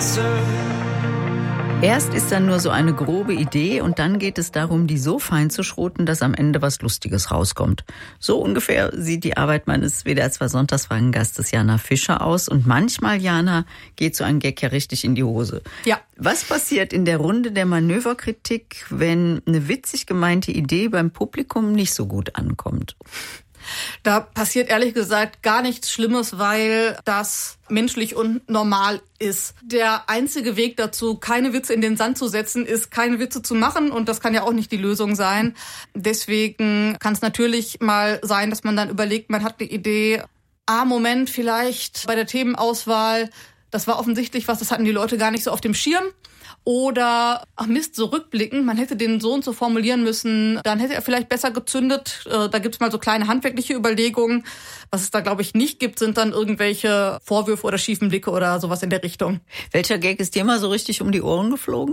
Erst ist dann nur so eine grobe Idee und dann geht es darum, die so fein zu schroten, dass am Ende was Lustiges rauskommt. So ungefähr sieht die Arbeit meines WDR 2 Sonntagsfragen-Gastes Jana Fischer aus. Und manchmal, Jana, geht so ein Gag ja richtig in die Hose. Ja. Was passiert in der Runde der Manöverkritik, wenn eine witzig gemeinte Idee beim Publikum nicht so gut ankommt? Da passiert ehrlich gesagt gar nichts Schlimmes, weil das menschlich und normal ist. Der einzige Weg dazu, keine Witze in den Sand zu setzen, ist, keine Witze zu machen. Und das kann ja auch nicht die Lösung sein. Deswegen kann es natürlich mal sein, dass man dann überlegt, man hat eine Idee. Moment, vielleicht bei der Themenauswahl, das war offensichtlich was, das hatten die Leute gar nicht so auf dem Schirm. Oder, so rückblickend, man hätte den so und so formulieren müssen, dann hätte er vielleicht besser gezündet. Da gibt's mal so kleine handwerkliche Überlegungen. Was es da, glaube ich, nicht gibt, sind dann irgendwelche Vorwürfe oder schiefen Blicke oder sowas in der Richtung. Welcher Gag ist dir mal so richtig um die Ohren geflogen?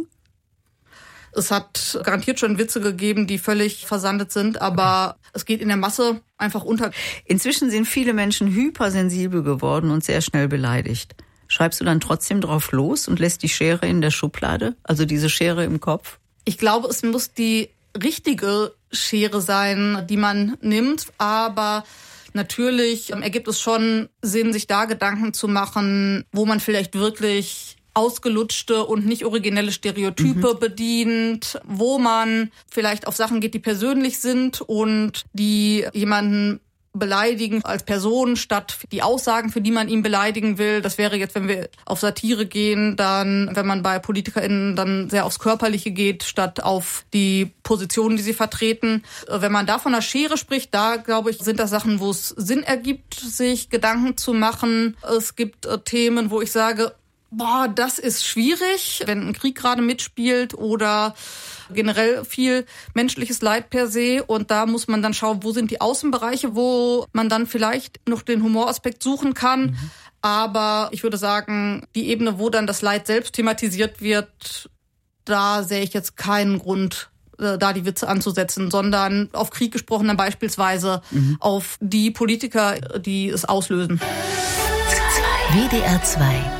Es hat garantiert schon Witze gegeben, die völlig versandet sind, aber es geht in der Masse einfach unter. Inzwischen sind viele Menschen hypersensibel geworden und sehr schnell beleidigt. Schreibst du dann trotzdem drauf los und lässt die Schere in der Schublade? Also diese Schere im Kopf? Ich glaube, es muss die richtige Schere sein, die man nimmt. Aber natürlich ergibt es schon Sinn, sich da Gedanken zu machen, wo man vielleicht wirklich ausgelutschte und nicht originelle Stereotype bedient, wo man vielleicht auf Sachen geht, die persönlich sind und die jemanden beleidigen als Person statt die Aussagen, für die man ihn beleidigen will. Das wäre jetzt, wenn wir auf Satire gehen, dann, wenn man bei PolitikerInnen dann sehr aufs Körperliche geht, statt auf die Positionen, die sie vertreten. Wenn man da von einer Schere spricht, da, glaube ich, sind das Sachen, wo es Sinn ergibt, sich Gedanken zu machen. Es gibt Themen, wo ich sage, das ist schwierig, wenn ein Krieg gerade mitspielt oder generell viel menschliches Leid per se. Und da muss man dann schauen, wo sind die Außenbereiche, wo man dann vielleicht noch den Humoraspekt suchen kann. Aber ich würde sagen, die Ebene, wo dann das Leid selbst thematisiert wird, da sehe ich jetzt keinen Grund, da die Witze anzusetzen, sondern auf Krieg gesprochen dann beispielsweise auf die Politiker, die es auslösen. WDR 2